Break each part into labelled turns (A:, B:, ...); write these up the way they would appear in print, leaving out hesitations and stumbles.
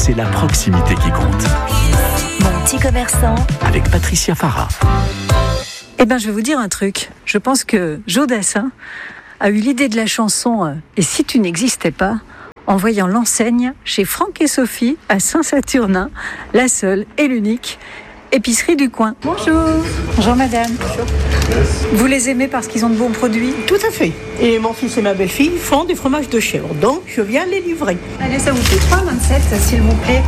A: c'est la proximité qui compte.
B: Mon petit commerçant.
A: Avec Patricia Farah.
C: Eh bien, je vais vous dire un truc. Je pense que Joe Dassin a eu l'idée de la chanson « Et si tu n'existais pas ?» en voyant l'enseigne chez Franck et Sophie à Saint-Saturnin, la seule et l'unique épicerie du coin. Bonjour. Bonjour madame. Bonjour. Vous les aimez parce qu'ils ont de bons produits ?
D: Tout à fait. Et mon fils et ma belle-fille font des fromages de chèvre, donc je viens les livrer.
C: Allez, ça vous fait 3,27 s'il vous plaît.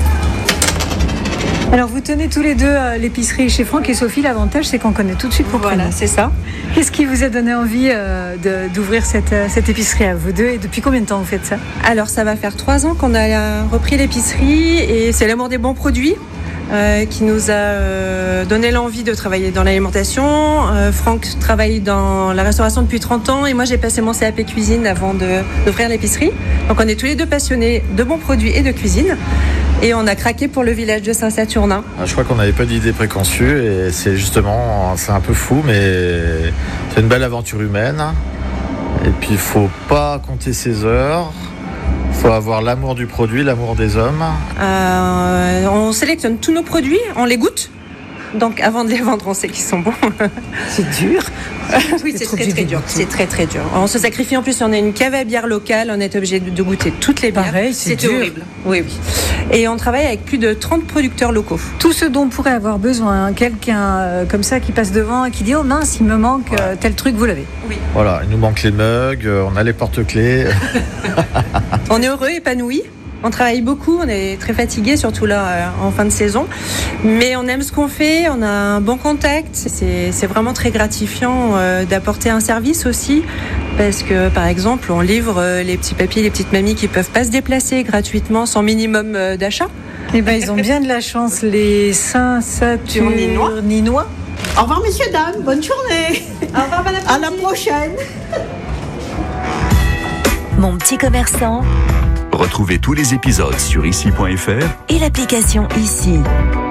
C: Alors vous tenez tous les deux l'épicerie chez Franck et Sophie. L'avantage c'est qu'on connaît tout de suite vos prénoms.
D: Voilà, c'est ça.
C: Qu'est-ce qui vous a donné envie d'ouvrir cette épicerie à vous deux et depuis combien de temps vous faites ça ?
E: Alors ça va faire 3 ans qu'on a repris l'épicerie et c'est l'amour des bons produits qui nous a donné l'envie de travailler dans l'alimentation. Franck travaille dans la restauration depuis 30 ans et moi j'ai passé mon CAP cuisine avant d'ouvrir l'épicerie. Donc on est tous les deux passionnés de bons produits et de cuisine. Et on a craqué pour le village de Saint-Saturnin.
F: Je crois qu'on n'avait pas d'idée préconçue et c'est un peu fou, mais c'est une belle aventure humaine. Et puis il ne faut pas compter ses heures, il faut avoir l'amour du produit, l'amour des hommes.
E: On sélectionne tous nos produits, on les goûte. Donc avant de les vendre, on sait qu'ils sont bons.
C: C'est dur.
E: Oui, c'est très dur. C'est très dur. On se sacrifie en plus, on a une cave à bière locale, on est obligé de goûter toutes les bières.
C: Pareil, c'est
E: horrible. Oui. Et on travaille avec plus de 30 producteurs locaux.
C: Tout ce dont pourrait avoir besoin quelqu'un comme ça qui passe devant et qui dit « Oh mince, il me manque tel truc, vous l'avez ».
E: Oui.
F: Voilà, il nous manque les mugs, on a les porte-clés.
E: On est heureux, épanoui. On travaille beaucoup, on est très fatigué, surtout là en fin de saison. Mais on aime ce qu'on fait, on a un bon contact. C'est vraiment très gratifiant d'apporter un service aussi. Parce que par exemple, on livre les petits papis, les petites mamies qui ne peuvent pas se déplacer gratuitement sans minimum d'achat.
C: Eh bien, ils ont bien de la chance, les Saint-Saturninois.
D: Au revoir messieurs, dames, bonne journée.
E: Au revoir, madame.
D: À la prochaine.
B: Mon petit commerçant.
A: Retrouvez tous les épisodes sur ici.fr
B: Et l'application Ici.